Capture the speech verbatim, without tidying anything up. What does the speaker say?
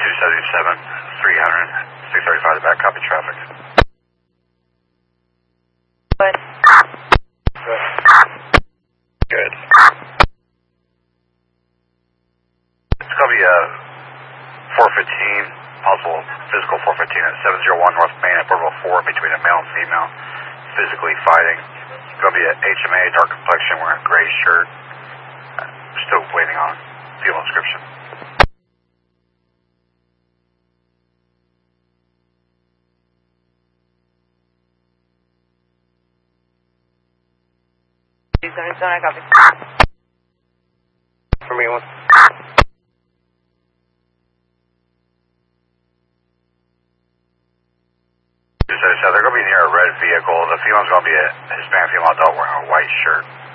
two seventy-seven, three hundred, six thirty-five, back, copy traffic. Good. Good. Good. It's going to be a four fifteen, possible physical four fifteen at seven oh one North Main at Burwell four between a male and female, physically fighting. It's going to be an H M A, dark complexion, wearing a gray shirt. Uh, still waiting on field inscription. two seventy-seven, I copy. For me, one. two seventy-seven, they're going to be near a red vehicle. The female's going to be a Hispanic female adult wearing a white shirt.